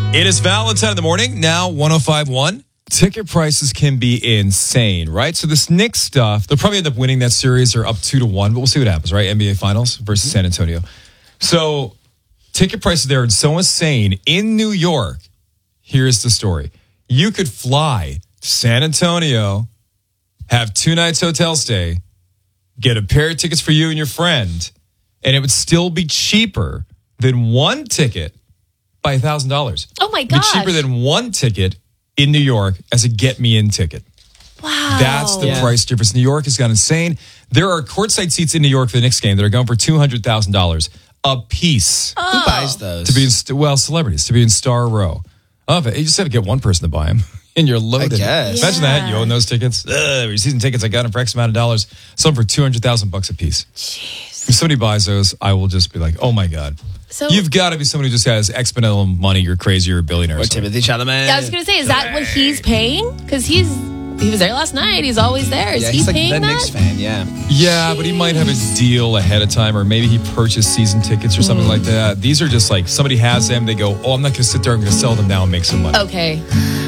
It is Valentine in the morning, now 105.1. Ticket prices can be insane, right? So this Knicks stuff, they'll probably end up winning that series or up 2-1, but we'll see what happens, right? NBA Finals versus San Antonio. So ticket prices there are so insane. In New York, here's the story. You could fly to San Antonio, have 2 nights hotel stay, get a pair of tickets for you and your friend, and it would still be cheaper than one ticket by $1,000. Oh my gosh. Be cheaper than one ticket in New York as a get-me-in ticket. Wow. That's the price difference. New York has gone insane. There are courtside seats in New York for the Knicks game that are going for $200,000 a piece. Oh. Who buys those? To be in, celebrities, to be in Star Row. Oh, you just have to get one person to buy them, and you're loaded. I guess. Imagine that. You own those tickets. Your season tickets, I got them for X amount of dollars. Some for $200,000 a piece. Jeez. If somebody buys those, I will just be like, oh my God. So You've got to be somebody who just has exponential money. You're crazy. You're a billionaire. Or Timothy Chalamet. I was going to say, is that what he's paying? Because he was there last night. He's always there. Is he he's paying like the that? Knicks fan, yeah. Yeah, but he might have a deal ahead of time, or maybe he purchased season tickets or something like that. These are just like somebody has them. They go, oh, I'm not going to sit there. I'm going to sell them now and make some money. Okay.